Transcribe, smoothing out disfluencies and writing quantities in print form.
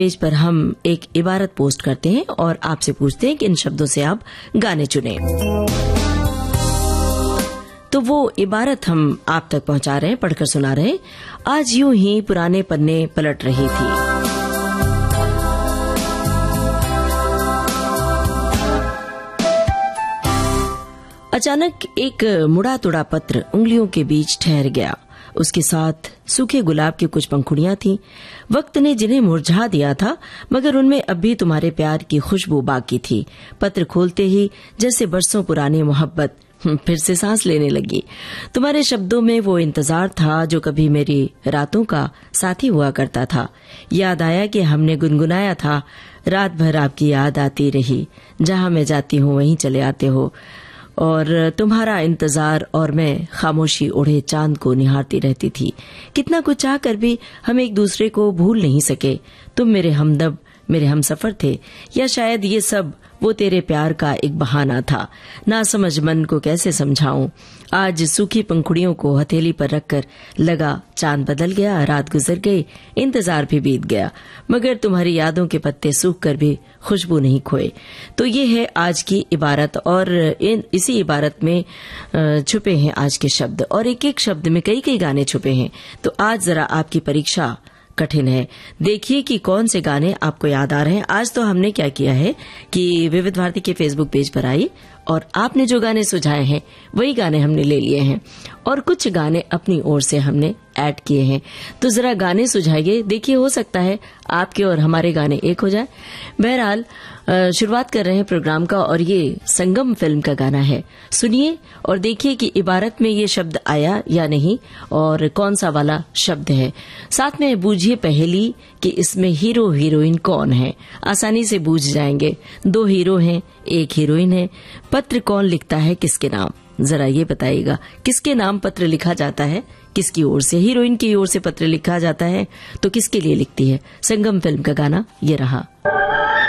Page पर हम एक इबारत पोस्ट करते हैं और आपसे पूछते हैं कि इन शब्दों से आप गाने चुनें। तो वो इबारत हम आप तक पहुंचा रहे हैं, पढ़कर सुना रहे हैं। आज यूं ही पुराने पन्ने पलट रही थी, अचानक एक मुड़ा तुड़ा पत्र उंगलियों के बीच ठहर गया। उसके साथ सूखे गुलाब की कुछ पंखुड़ियां थीं। वक्त ने जिन्हें मुरझा दिया था, मगर उनमें अब भी तुम्हारे प्यार की खुशबू बाकी थी। पत्र खोलते ही जैसे बरसों पुरानी मोहब्बत फिर से सांस लेने लगी। तुम्हारे शब्दों में वो इंतजार था जो कभी मेरी रातों का साथी हुआ करता था। याद आया कि हमने गुनगुनाया था, रात भर आपकी याद आती रही, जहां मैं जाती हूँ वहीं चले आते हो, और तुम्हारा इंतजार और मैं खामोशी ओढ़े चांद को निहारती रहती थी। कितना कुछ चाहकर भी हम एक दूसरे को भूल नहीं सके। तुम मेरे हमदम, मेरे हमसफर थे, या शायद ये सब वो तेरे प्यार का एक बहाना था। ना समझ मन को कैसे समझाऊं। आज सूखी पंखुड़ियों को हथेली पर रखकर लगा चांद बदल गया, रात गुजर गई, इंतजार भी बीत गया, मगर तुम्हारी यादों के पत्ते सूख कर भी खुशबू नहीं खोए। तो ये है आज की इबारत, और इसी इबारत में छुपे हैं आज के शब्द, और एक एक शब्द में कई कई गाने छुपे हैं। तो आज जरा आपकी परीक्षा कठिन है, देखिए कि कौन से गाने आपको याद आ रहे हैं। आज तो हमने क्या किया है कि विविध भारती के फेसबुक पेज पर आई और आपने जो गाने सुझाए हैं वही गाने हमने ले लिए हैं, और कुछ गाने अपनी ओर से हमने ऐड किए हैं। तो जरा गाने सुझाइए, देखिए हो सकता है आपके और हमारे गाने एक हो जाए। बहरहाल शुरुआत कर रहे हैं प्रोग्राम का, और ये संगम फिल्म का गाना है। सुनिए और देखिए कि इबारत में ये शब्द आया या नहीं, और कौन सा वाला शब्द है। साथ में बूझिए पहेली कि इसमें हीरो हीरोइन कौन है। आसानी से बूझ जाएंगे। 2 हीरो हैं, 1 हीरोइन है। पत्र कौन लिखता है किसके नाम, जरा ये बताइएगा। किसके नाम पत्र लिखा जाता है, किसकी ओर से? हीरोइन की ओर से पत्र लिखा जाता है तो किसके लिए लिखती है? संगम फिल्म का गाना ये रहा।